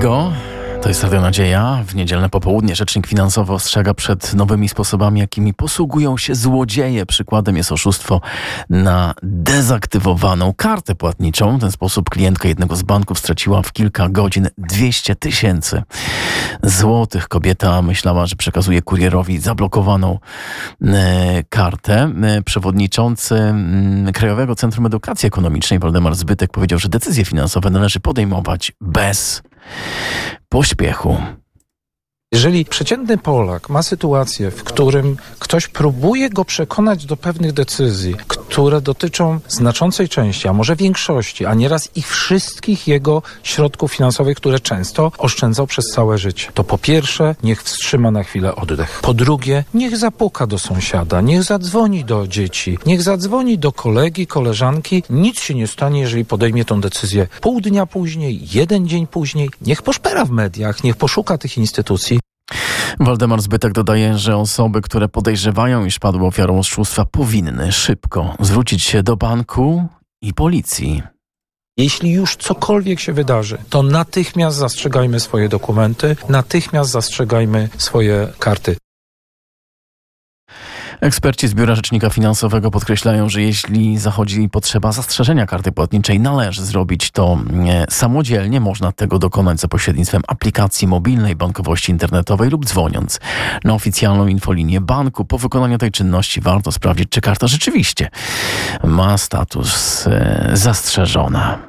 Go. To jest Radio Nadzieja. W niedzielne popołudnie rzecznik finansowy ostrzega przed nowymi sposobami, jakimi posługują się złodzieje. Przykładem jest oszustwo na dezaktywowaną kartę płatniczą. W ten sposób klientka jednego z banków straciła w kilka godzin 200 000 złotych. Kobieta myślała, że przekazuje kurierowi zablokowaną kartę. Przewodniczący Krajowego Centrum Edukacji Ekonomicznej Waldemar Zbytek powiedział, że decyzje finansowe należy podejmować bez pośpiechu. Jeżeli przeciętny Polak ma sytuację, w którym ktoś próbuje go przekonać do pewnych decyzji, które dotyczą znaczącej części, a może większości, a nieraz ich wszystkich jego środków finansowych, które często oszczędzał przez całe życie, to po pierwsze niech wstrzyma na chwilę oddech. Po drugie niech zapuka do sąsiada, niech zadzwoni do dzieci, niech zadzwoni do kolegi, koleżanki. Nic się nie stanie, jeżeli podejmie tę decyzję pół dnia później, jeden dzień później. Niech poszpera w mediach, niech poszuka tych instytucji. Waldemar Zbytek dodaje, że osoby, które podejrzewają, iż padły ofiarą oszustwa, powinny szybko zwrócić się do banku i policji. Jeśli już cokolwiek się wydarzy, to natychmiast zastrzegajmy swoje dokumenty, natychmiast zastrzegajmy swoje karty. Eksperci z Biura Rzecznika Finansowego podkreślają, że jeśli zachodzi potrzeba zastrzeżenia karty płatniczej, należy zrobić to samodzielnie. Można tego dokonać za pośrednictwem aplikacji mobilnej bankowości internetowej lub dzwoniąc na oficjalną infolinię banku. Po wykonaniu tej czynności warto sprawdzić, czy karta rzeczywiście ma status zastrzeżona.